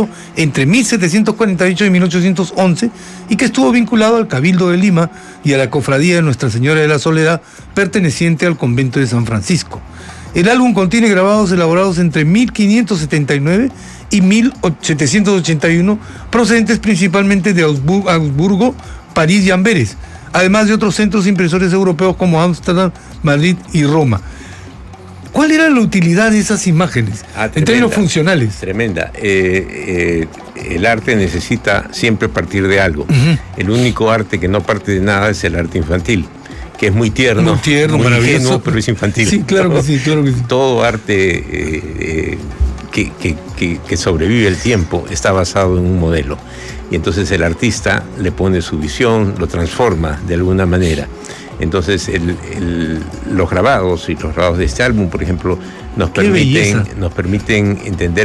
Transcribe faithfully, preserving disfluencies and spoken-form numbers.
construido entre mil setecientos cuarenta y ocho y mil ochocientos once y que estuvo vinculado al Cabildo de Lima y a la Cofradía de Nuestra Señora de la Soledad, perteneciente al convento de San Francisco. El álbum contiene grabados elaborados entre mil quinientos setenta y nueve y mil setecientos ochenta y uno, procedentes principalmente de Augsburgo, París y Amberes, además de otros centros impresores europeos como Ámsterdam, Madrid y Roma. ¿Cuál era la utilidad de esas imágenes ah, tremenda, en términos funcionales? Tremenda. Eh, eh, el arte necesita siempre partir de algo. Uh-huh. El único arte que no parte de nada es el arte infantil, que es muy tierno, muy, tierno, muy maravilloso, ingenuo, pero es infantil. Sí, claro todo, que sí, claro que sí. Todo arte eh, eh, que, que, que, que sobrevive el tiempo está basado en un modelo. Y entonces el artista le pone su visión, lo transforma de alguna manera. Entonces el, el, los grabados y los grabados de este álbum, por ejemplo, nos permiten, nos permiten entender